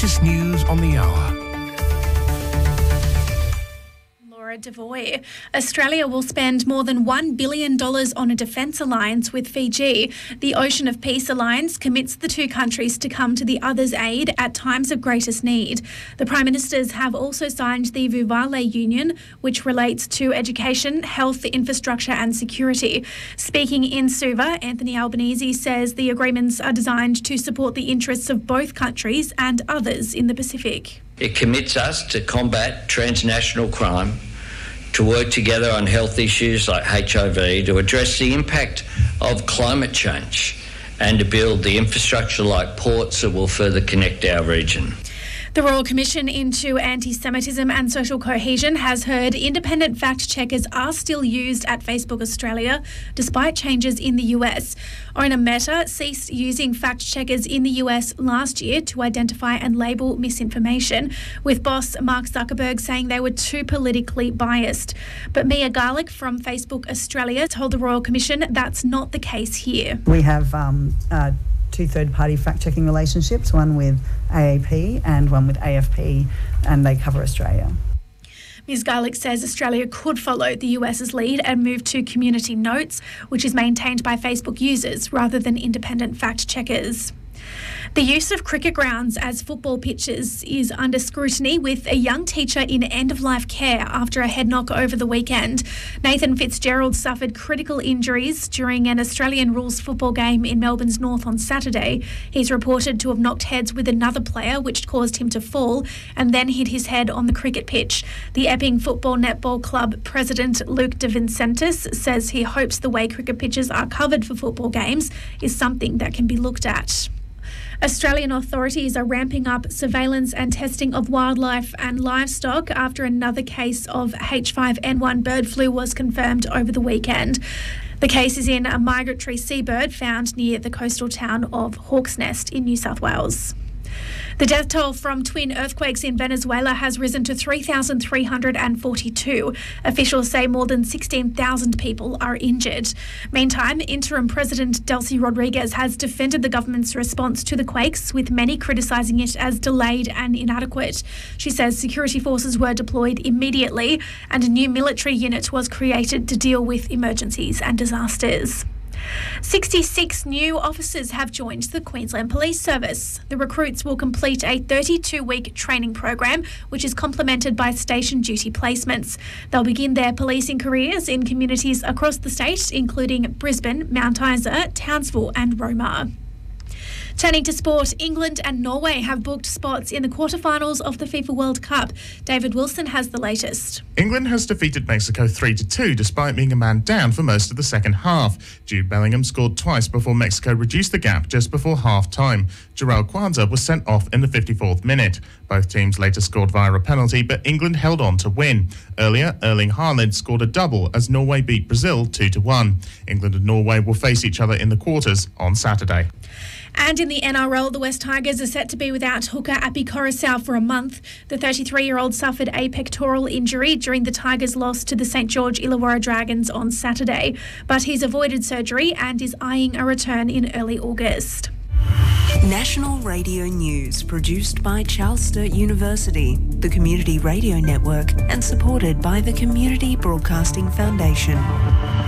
latest news on the hour. Devoy. Australia will spend more than $1 billion on a defence alliance with Fiji. The Ocean of Peace Alliance commits the two countries to come to the other's aid at times of greatest need. The Prime Ministers have also signed the Vuvale Union, which relates to education, health, infrastructure and security. Speaking in Suva, Anthony Albanese says the agreements are designed to support the interests of both countries and others in the Pacific. It commits us to combat transnational crime, to work together on health issues like HIV, to address the impact of climate change, and to build the infrastructure like ports that will further connect our region. The Royal Commission into Anti-Semitism and Social Cohesion has heard independent fact-checkers are still used at Facebook Australia, despite changes in the US. Owner Meta ceased using fact-checkers in the US last year to identify and label misinformation, with boss Mark Zuckerberg saying they were too politically biased. But Mia Garlick from Facebook Australia told the Royal Commission that's not the case here. We have two third-party fact-checking relationships, one with AAP and one with AFP, and they cover Australia. Ms Garlick says Australia could follow the US's lead and move to community notes, which is maintained by Facebook users rather than independent fact-checkers. The use of cricket grounds as football pitches is under scrutiny, with a young teacher in end-of-life care after a head knock over the weekend. Nathan Fitzgerald suffered critical injuries during an Australian rules football game in Melbourne's North on Saturday. He's reported to have knocked heads with another player, which caused him to fall and then hit his head on the cricket pitch. The Epping Football Netball Club president Luke De Vincentis says he hopes the way cricket pitches are covered for football games is something that can be looked at. Australian authorities are ramping up surveillance and testing of wildlife and livestock after another case of H5N1 bird flu was confirmed over the weekend. The case is in a migratory seabird found near the coastal town of Hawk's Nest in New South Wales. The death toll from twin earthquakes in Venezuela has risen to 3,342. Officials say more than 16,000 people are injured. Meantime, interim President Delcy Rodriguez has defended the government's response to the quakes, with many criticising it as delayed and inadequate. She says security forces were deployed immediately and a new military unit was created to deal with emergencies and disasters. 66 new officers have joined the Queensland Police Service. The recruits will complete a 32-week training program, which is complemented by station duty placements. They'll begin their policing careers in communities across the state, including Brisbane, Mount Isa, Townsville and Roma. Turning to sport, England and Norway have booked spots in the quarterfinals of the FIFA World Cup. David Wilson has the latest. England has defeated Mexico 3-2 despite being a man down for most of the second half. Jude Bellingham scored twice before Mexico reduced the gap just before half-time. Jarrell Kwanzaa was sent off in the 54th minute. Both teams later scored via a penalty, but England held on to win. Earlier, Erling Haaland scored a double as Norway beat Brazil 2-1. England and Norway will face each other in the quarters on Saturday. And in the NRL, the West Tigers are set to be without hooker Api Coruscant for a month. The 33-year-old suffered a pectoral injury during the Tigers' loss to the St George Illawarra Dragons on Saturday, but he's avoided surgery and is eyeing a return in early August. National Radio News, produced by Charles Sturt University, the Community Radio Network, and supported by the Community Broadcasting Foundation.